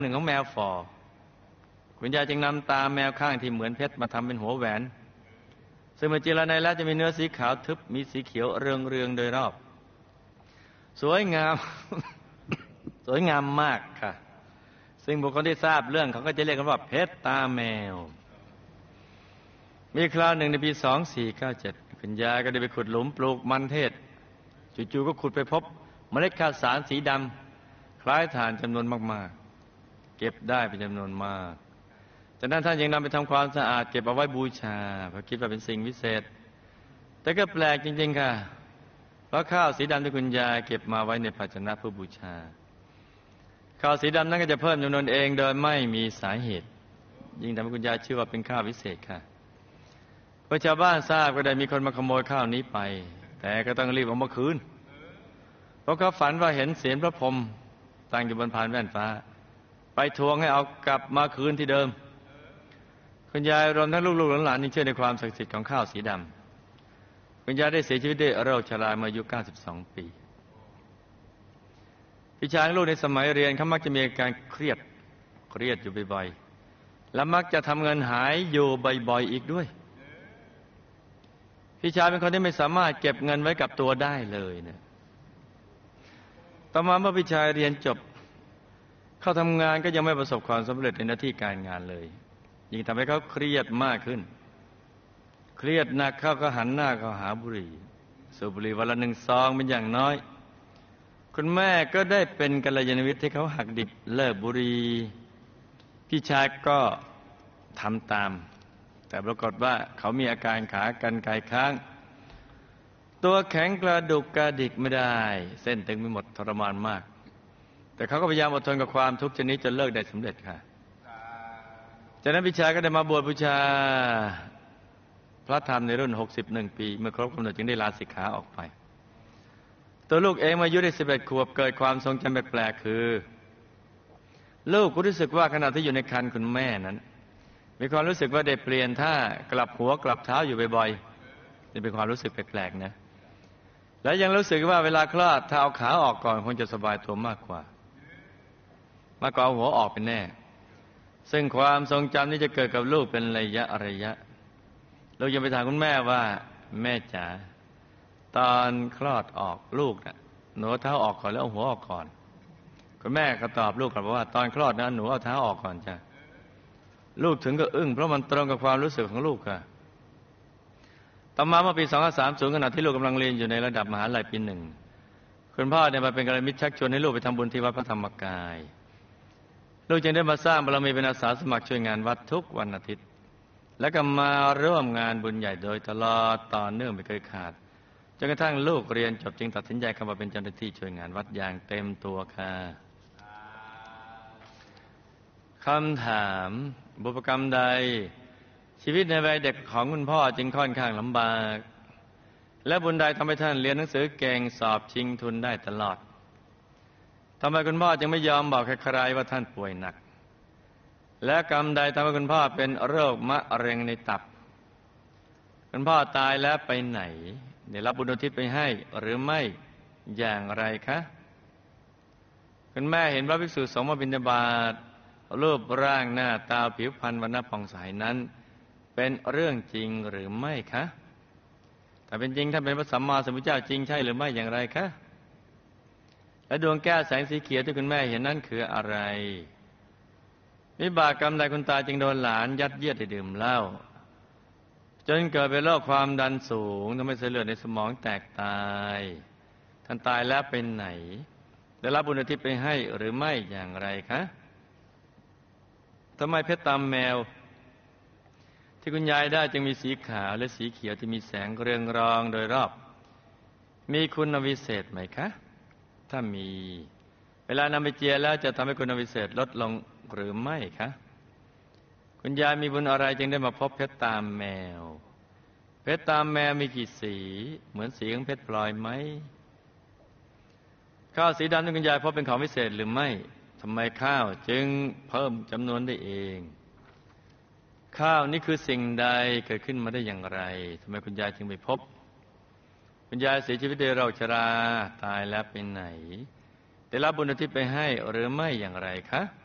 หนึ่งของแมวฝ่อคุณยายจึงนำตาแมวข้างที่เหมือนเพชรมาทำเป็นหัวแหวนซึ่งเมื่อจิรนัยแล้วจะมีเนื้อสีขาวทึบมีสีเขียวเรืองโดยรอบสวยงาม สวยงามมากค่ะซึ่งบุคคลที่ทราบเรื่องเขาก็จะเรียกกันว่าเพชรตาแมวมีคราวหนึ่งในปี2497คุณยายก็ได้ไปขุดหลุมปลูกมันเทศจู่ๆก็ขุดไปพบเมล็ดข้าวสารสีดำคล้ายถ่านจำนวนมากๆเก็บได้เป็นจำนวนมากจากนั้นท่านยังนำไปทำความสะอาดเก็บเอาไว้บูชาเพราะคิดว่าเป็นสิ่งวิเศษแต่ก็แปลกจริงๆค่ะเพราะข้าวสีดำที่คุณยายเก็บมาไว้ในภาชนะเพื่อบูชาข้าวสีดำนั้นก็จะเพิ่มจำนวนเองโดยไม่มีสาเหตุยิ่งทำให้คุณยายเชื่อว่าเป็นข้าววิเศษค่ะพอชาวบ้านทราบก็ได้มีคนมาขโมยข้าวนี้ไปแต่ก็ต้องรีบเอามาคืนเพราะเขาฝันว่าเห็นเสียนพระพรหมตั้งอยู่บนพานแว่นฟ้าไปทวงให้เอากลับมาคืนที่เดิมคุณยายรวมทั้งลูกๆหลานๆนี่เชื่อในความศักดิ์สิทธิ์ของข้าวสีดำคุณยายได้เสียชีวิตด้วยโรคชราเมื่ออายุ92 ปีพี่ชายลูกในสมัยเรียนเขามักจะมีอาการเครียดอยู่บ่อยๆและมักจะทำเงินหายอยู่บ่อยๆอีกด้วยพี่ชายเป็นคนที่ไม่สามารถเก็บเงินไว้กับตัวได้เลยนะต่อมาเมื่อพี่ชายเรียนจบเข้าทำงานก็ยังไม่ประสบความสำเร็จในหน้าที่การงานเลยยิ่งทำให้เขาเครียดมากขึ้นเครียดหนักเขาก็หันหน้าเข้าหาบุหรี่สูบบุหรี่วันละ1 ซองเป็นอย่างน้อยคุณแม่ก็ได้เป็นกัลยาณมิตรที่เขาหักดิบเลิกบุหรี่พี่ชายก็ทำตามแต่ปรากฏว่าเขามีอาการขากรรไกรค้างตัวแข็งกระดุกกระดิกไม่ได้เส้นตึงไปหมดทรมานมากแต่เขาก็พยายามอดทนกับความทุกข์ชนิดจนเลิกได้สำเร็จค่ะจากนั้นพี่ชายก็ได้มาบวชบูชาพระธรรมในรุ่น61 ปีเมื่อครบกำหนดจึงได้ลาสิกขาออกไปตัวลูกเองอายุได้11 ขวบเกิดความทรงจำแปลกๆคือลูกก็รู้สึกว่าขณะที่อยู่ในครรภ์คุณแม่นั้นมีความรู้สึกว่าได้เปลี่ยนท่ากลับหัวกลับเท้าอยู่บ่อยๆนี่เป็นความรู้สึกแปลกๆนะและยังรู้สึกว่าเวลาคลอดถ้าเอาขาออกก่อนคงจะสบายตัวมากกว่าเอาหัวออกเป็นแน่ซึ่งความทรงจำนี้จะเกิดกับลูกเป็นระยะลูกยังไปถามคุณแม่ว่าแม่จ๋าตอนคลอดออกลูกน่ะหนูเอาเท้าออกก่อนแล้วเอาหัวออกก่อนคุณแม่ก็ตอบลูกกลับว่าตอนคลอดนะหนูเอาเท้าออกก่อนจ้ะลูกถึงก็อึ้งเพราะมันตรงกับความรู้สึกของลูกค่ะต่อมาเมื่อปี2530ขณะที่ลูกกำลังเรียนอยู่ในระดับมหาวิทยาลัยปี 1คุณพ่อเนี่ยมาเป็นกัลยาณมิตรชักชวนให้ลูกไปทำบุญที่วัดพระธรรมกายลูกจึงได้มาสร้างบารมีเป็นอาสาสมัครช่วยงานวัดทุกวันอาทิตย์และก็มาร่วมงานบุญใหญ่โดยตลอดต่อเนื่องไม่เคยขาดจนกระทั่งลูกเรียนจบจึงตัดสินใจเข้ามาเป็นเจ้าหน้าที่ช่วยงานวัดอย่างเต็มตัวค่ะคำถามบุพกรรมใดชีวิตในวัยเด็กของคุณพ่อจึงค่อนข้างลำบากและบุญใดทำให้ท่านเรียนหนังสือเก่งสอบชิงทุนได้ตลอดทำไมคุณพ่อจึงไม่ยอมบอกใครๆว่าท่านป่วยหนักและกรรมใดทำให้คุณพ่อเป็นโรคมะเร็งในตับคุณพ่อตายแล้วไปไหนได้รับบุญอุทิศไปให้หรือไม่อย่างไรคะคุณแม่เห็นพระภิกษุสงฆ์มาบิณฑบาตรูปร่างหน้าตาผิวพรรณวรรณะผ่องใสนั้นเป็นเรื่องจริงหรือไม่คะถ้าเป็นจริงท่านเป็นพระสัมมาสัมพุทธเจ้าจริงใช่หรือไม่อย่างไรคะและดวงแก้วแสงสีเขียวที่คุณแม่เห็นนั้นคืออะไรวิบากกรรมใดคุณตาจึงโดนหลานยัดเยียดให้ดื่มเหล้าจนเกิดเป็นโรคความดันสูงทำให้เส้นเลือดในสมองแตกตายท่านตายแล้วเป็นไหนได้รับบุญอุทิศไปให้หรือไม่อย่างไรคะทำไมเพชรตาแมวที่คุณยายได้จึงมีสีขาวและสีเขียวที่มีแสงเรืองรองโดยรอบมีคุณวิเศษไหมคะถ้ามีเวลานำไปเจียแล้วจะทำให้คุณวิเศษลดลงหรือไม่คะคุณยายมีบุญอะไรจึงได้มาพบเพชรตาแมวเพชรตาแมวมีกี่สีเหมือนสีของเพชรพลอยไหมข้าวสีดำที่คุณยายพบเป็นของวิเศษหรือไม่ทำไมข้าวจึงเพิ่มจำนวนได้เองข้าวนี่คือสิ่งใดเกิดขึ้นมาได้อย่างไรทำไมคุณยายจึงไปพบคุณยายเสียชีวิตด้วยโรคชราตายแล้วไปไหนได้รับบุญอุทิศไปให้หรือไม่อย่างไรคะ